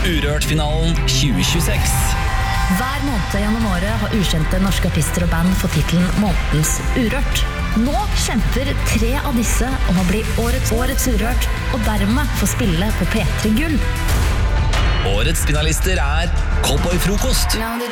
Urørt-finalen 2026. Hver måned gjennom året har ukjente norske artister og band fått titelen Månedens Urørt. Nå kjemper 3 av disse om å bli årets Urørt, og dermed få spille på P3 Gull. Årets finalister er Cowboy Frokost,